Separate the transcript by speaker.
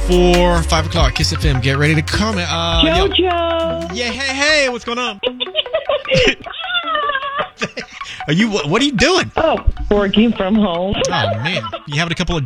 Speaker 1: for 5 o'clock. Kiss FM. Get ready to comment.
Speaker 2: Jojo.
Speaker 1: Yeah, hey, what's going on? What are you doing?
Speaker 2: Oh, working from home.
Speaker 1: Oh, man. You having a couple of